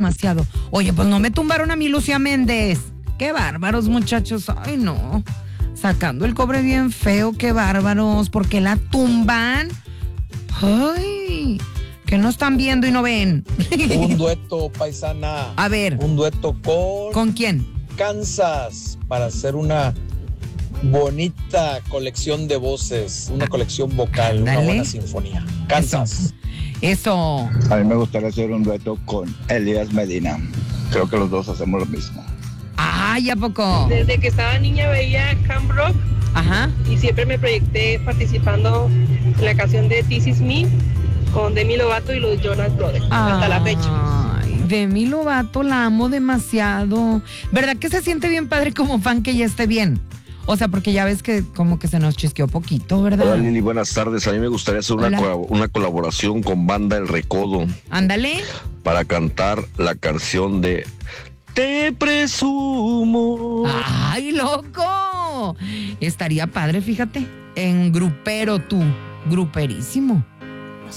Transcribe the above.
demasiado. Oye, pues no me tumbaron a mí Lucía Méndez. Qué bárbaros, muchachos. Ay, no. Sacando el cobre bien feo, qué bárbaros. ¿Por qué la tumban? Ay, que no están viendo y no ven. Un dueto, paisana. A ver. Un dueto ¿Con quién? Kansas para hacer una bonita colección de voces, una colección vocal, Ándale. una buena sinfonía. Kansas. Eso. A mí me gustaría hacer un dueto con Elías Medina. Creo que los dos hacemos lo mismo. Ay, ¿a poco? Desde que estaba niña veía Camp Rock. Ajá. Y siempre me proyecté participando en la canción de This Is Me con Demi Lovato y los Jonas Brothers. Hasta la fecha. Ay, Demi Lovato la amo demasiado. ¿Verdad que se siente bien padre como fan que ya esté bien? O sea, porque ya ves que como que se nos chisqueó poquito, ¿verdad? Hola, Lili, buenas tardes. A mí me gustaría hacer una colaboración con Banda El Recodo. Ándale. Para cantar la canción de Te Presumo. ¡Ay, loco! Estaría padre, fíjate. En grupero tú, gruperísimo.